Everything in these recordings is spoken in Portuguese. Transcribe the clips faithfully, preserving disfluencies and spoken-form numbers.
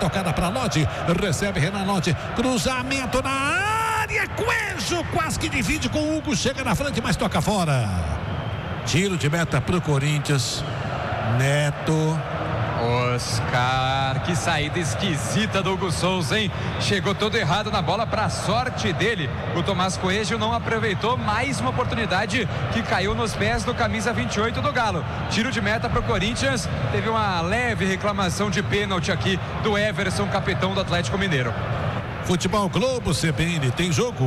tocada para Lodi, recebe Renan Lodi, cruzamento na área, Coelho quase que divide com o Hugo, chega na frente, mas toca fora. Tiro de meta pro Corinthians. Neto. Oscar, que saída esquisita do Hugo Souza, hein? Chegou todo errado na bola, para sorte dele. O Tomás Coelho não aproveitou mais uma oportunidade que caiu nos pés do camisa vinte e oito do Galo. Tiro de meta para o Corinthians. Teve uma leve reclamação de pênalti aqui do Everson, capitão do Atlético Mineiro. Futebol Globo C B N tem jogo.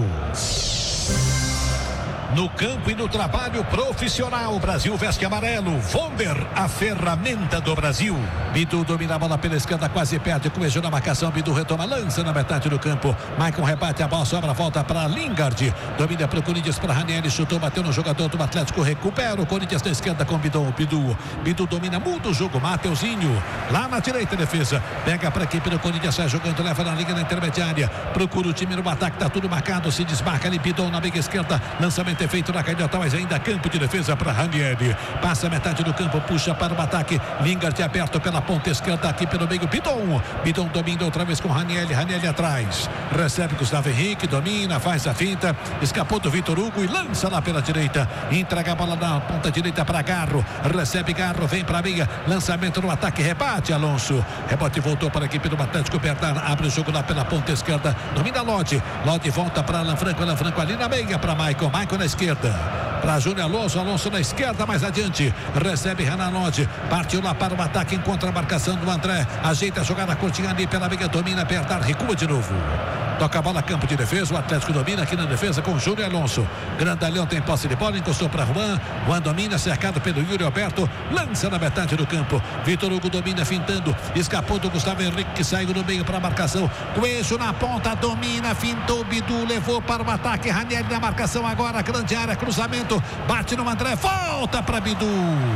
No campo e no trabalho profissional, o Brasil veste amarelo. Vonder, a ferramenta do Brasil. Bidu domina a bola pela esquerda, quase perde, Coelho na marcação, Bidu retoma, lança na metade do campo. Maicon rebate a bola, sobra, volta para Lingard. Domina para o Corinthians, para Ranieri, chutou, bateu no jogador do Atlético, recupera o Corinthians na esquerda com Bidu. Bidu, Bidu domina, muda o jogo, Mateuzinho. Lá na direita, defesa. Pega para a equipe do Corinthians, sai jogando, leva na linha na intermediária. Procura o time no ataque, tá tudo marcado, se desmarca ali, Bidu na meia esquerda, lançamento é feito na canhota, mas ainda campo de defesa para Ranieri. Passa a metade do campo, puxa para o ataque. Lingard aberto pela ponta esquerda aqui pelo meio. Bidon. Bidon domina outra vez com Ranieri. Ranieri atrás. Recebe Gustavo Henrique, domina, faz a finta. Escapou do Vitor Hugo e lança lá pela direita. Entrega a bola na ponta direita para Garro. Recebe Garro, vem para a meia. Lançamento no ataque, rebate Alonso. Rebote voltou para a equipe do Atlético. Bernard abre o jogo lá pela ponta esquerda. Domina Lodi. Lodi volta para Alan Franco. Alan Franco ali na meia para Maicon. Maicon na esquerda. Para Júnior Alonso, Alonso na esquerda, mais adiante, recebe Renan Lodi, partiu lá para o ataque, encontra a marcação do André, ajeita a jogada curtinha ali pela meia, domina, Bernard, recua de novo. Toca a bola, campo de defesa, o Atlético domina aqui na defesa com Júnior Alonso. Grandalhão tem posse de bola, encostou para Juan. Juan domina, cercado pelo Yuri Alberto, lança na metade do campo. Vitor Hugo domina, fintando, escapou do Gustavo Henrique, que saiu no meio para a marcação. Coelho na ponta, domina, fintou, Bidu, levou para o ataque. Ranieri na marcação agora, grande área, cruzamento, bate no André, volta para Bidu.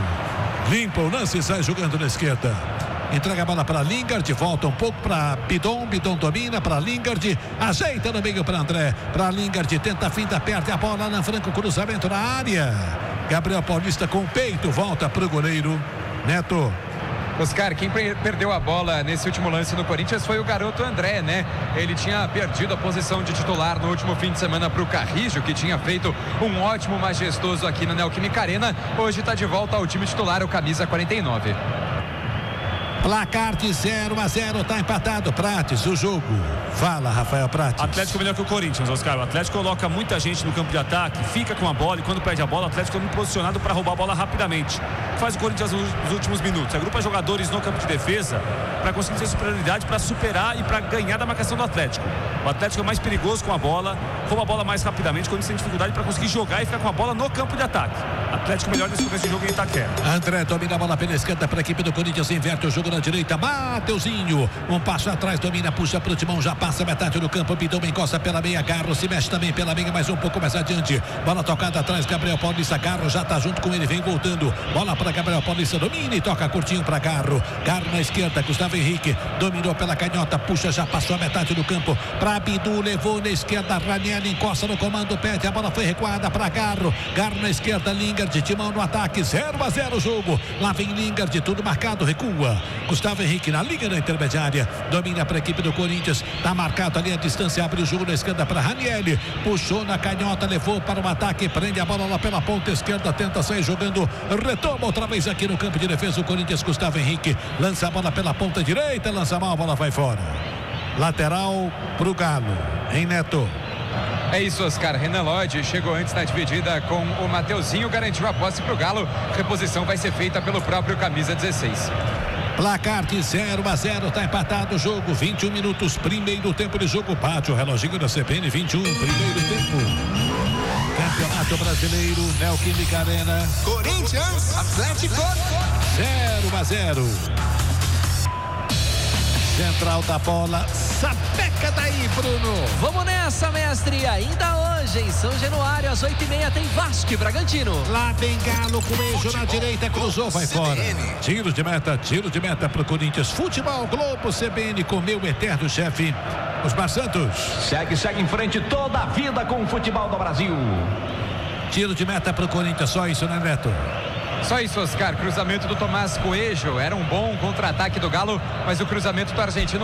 Limpa o lance e sai jogando na esquerda. Entrega a bola para Lingard, volta um pouco para Bidon, Bidon domina para Lingard, ajeita no meio para André, para Lingard, tenta a finta, perde a bola, Alan Franco, cruzamento na área. Gabriel Paulista com o peito, volta para o goleiro Neto. Oscar, quem perdeu a bola nesse último lance no Corinthians foi o garoto André, né? Ele tinha perdido a posição de titular no último fim de semana para o Carrijo, que tinha feito um ótimo majestoso aqui na Neoquímica Arena. Hoje está de volta ao time titular, o camisa quarenta e nove. Placar de zero a zero, tá empatado. Prates, o jogo. Fala, Rafael Prates. Atlético melhor que o Corinthians, Oscar. O Atlético coloca muita gente no campo de ataque, fica com a bola e quando perde a bola, o Atlético é muito posicionado para roubar a bola rapidamente. Faz o Corinthians nos últimos minutos. Agrupa jogadores no campo de defesa para conseguir ter superioridade, para superar e para ganhar da marcação do Atlético. O Atlético é mais perigoso com a bola, rouba a bola mais rapidamente, quando tem dificuldade para conseguir jogar e ficar com a bola no campo de ataque. Atlético melhor nesse começo de jogo em Itaquera. André domina a bola pela esquerda para a equipe do Corinthians, inverte o jogo na direita. Mateuzinho, um passo atrás, domina, puxa para o timão, já passa metade do campo. Bidão encosta pela meia, Garro se mexe também pela meia, mas um pouco mais adiante. Bola tocada atrás, Gabriel Paulista. Garro já está junto com ele, vem voltando. Bola para Gabriel Paulista, domina e toca curtinho para Garro. Garro na esquerda, Gustavo Henrique dominou pela canhota, puxa, já passou a metade do campo para Bidu, levou na esquerda. Ranieri encosta no comando, perde, a bola foi recuada para Garro. Garro na esquerda, Lingard, timão no ataque, zero a zero o jogo. Lá vem Lingard, tudo marcado, recua. Gustavo Henrique na linha da intermediária, domina para a equipe do Corinthians, tá marcado ali a distância, abre o jogo na esquerda para Ranieri, puxou na canhota, levou para o ataque, prende a bola lá pela ponta esquerda, tenta sair jogando, retoma outra vez aqui no campo de defesa o Corinthians. Gustavo Henrique lança a bola pela ponta direita, lança mal, a bola vai fora. Lateral pro Galo, em Neto. É isso, Oscar. Renan Lodi chegou antes na dividida com o Mateuzinho, garantiu a posse pro Galo. Reposição vai ser feita pelo próprio camisa dezesseis. Placar de zero a zero, tá empatado o jogo, vinte e um minutos, primeiro tempo de jogo. Bate o reloginho da C B N, vinte e um, primeiro tempo. Campeonato Brasileiro, Neoquímica Arena. Corinthians, Atlético. zero a zero. Central da bola, sapeca daí, Bruno. Vamos nessa, mestre. Ainda hoje em São Januário, às oito e meia, tem Vasco e Bragantino. Lá vem Galo, Coelho na direita, cruzou, vai fora. Tiro de meta, tiro de meta pro Corinthians. Futebol Globo C B N com meu eterno chefe, Osmar Santos. Segue, segue em frente toda a vida com o futebol do Brasil. Tiro de meta pro Corinthians, só isso, né, Neto? Só isso, Oscar. Cruzamento do Tomás Coelho. Era um bom contra-ataque do Galo, mas o cruzamento do argentino